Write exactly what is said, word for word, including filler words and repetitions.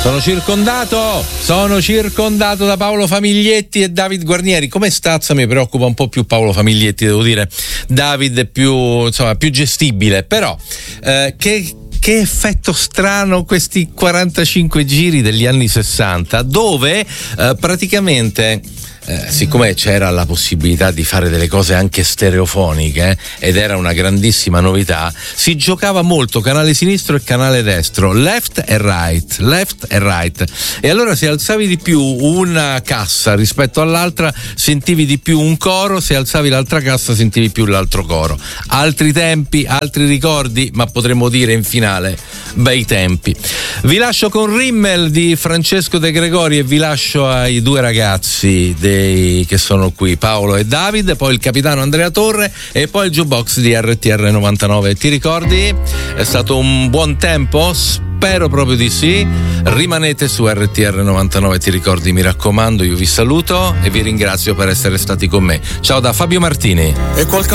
Sono circondato, sono circondato da Paolo Famiglietti e David Guarnieri. Come stazza mi preoccupa un po' più Paolo Famiglietti, devo dire. David è più, insomma, più gestibile, però eh, che Che effetto strano questi quarantacinque giri degli anni sessanta, dove eh, praticamente eh, siccome c'era la possibilità di fare delle cose anche stereofoniche ed era una grandissima novità, si giocava molto canale sinistro e canale destro, left e right, left e right, e allora se alzavi di più una cassa rispetto all'altra sentivi di più un coro, se alzavi l'altra cassa sentivi più l'altro coro. Altri tempi, altri ricordi, ma potremmo dire in finale bei tempi. Vi lascio con Rimmel di Francesco De Gregori e vi lascio ai due ragazzi dei, che sono qui, Paolo e David, poi il capitano Andrea Torre e poi il jukebox di R T R novantanove. Ti ricordi? È stato un buon tempo? Spero proprio di sì. Rimanete su R T R novantanove, ti ricordi, mi raccomando. Io vi saluto e vi ringrazio per essere stati con me. Ciao da Fabio Martini. E qualcosa